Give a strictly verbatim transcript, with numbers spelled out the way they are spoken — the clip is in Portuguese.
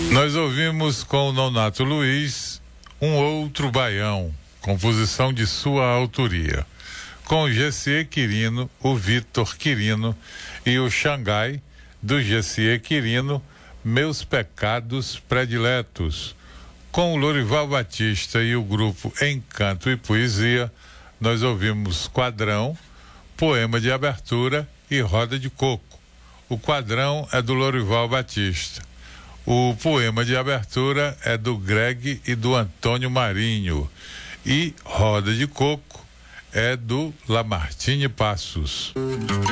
Nós ouvimos com o Nonato Luiz Um Outro Baião, composição de sua autoria, com o Gessier Quirino, o Vitor Quirino e o Xangai, do Gessier Quirino, Meus Pecados Prediletos. Com o Lorival Batista e o grupo Encanto e Poesia, nós ouvimos Quadrão, Poema de Abertura e Roda de Coco. O Quadrão é do Lorival Batista. O poema de abertura é do Greg e do Antônio Marinho. E Roda de Coco é do Lamartine Passos.